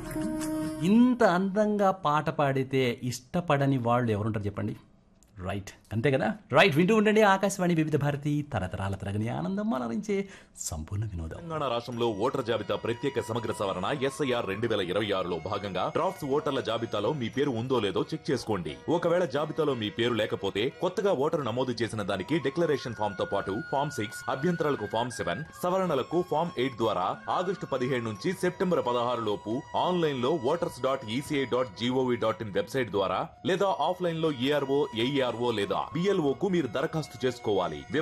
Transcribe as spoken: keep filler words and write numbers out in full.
ఇంత అందంగా పాట పాడితే ఇష్టపడని వాళ్ళు ఎవరుంటారు చెప్పండి. రైట్, అంతే కదా. రైట్, వింటూ ఉండండి ఆకాశవాణి వివిధ భారతి, తరతరాల తరగని ఆనందం అలరించే సంపూర్ణ వినోదం. తెలంగాణ రాష్ట్రంలో ఓటర్ జాబితా ప్రత్యేక సమగ్ర సవరణ ఎస్ఐఆర్ రెండు వేల ఇరవై ఆరులో భాగంగా డ్రాఫ్ట్స్ ఓటర్ల జాబితాలో మీ పేరు ఉందో లేదో చెక్ చేసుకోండి. ఒకవేళ జాబితాలో మీ పేరు లేకపోతే కొత్తగా ఓటరు నమోదు చేసిన దానికి డిక్లరేషన్ ఫామ్ తో పాటు ఫామ్ సిక్స్, అభ్యంతరాలకు ఫామ్ సెవెన్, సవరణలకు ఫామ్ ఎయిట్ ద్వారా ఆగస్టు పదిహేడు నుంచి సెప్టెంబర్ పదహారు లోపు ఆన్లైన్ లో voters dot ECI dot GOV dot in website ద్వారా లేదా ఆఫ్లైన్ లో ఏఆర్ఓ ఏఈఆర్ఓ లేదా బిఎల్ఓ కు మీరు దరఖాస్తు చేసుకోవాలి.